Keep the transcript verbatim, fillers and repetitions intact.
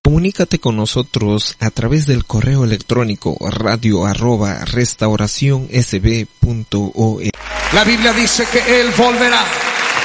Comunícate con nosotros a través del correo electrónico radio arroba restauración s b punto org. La Biblia dice que Él volverá.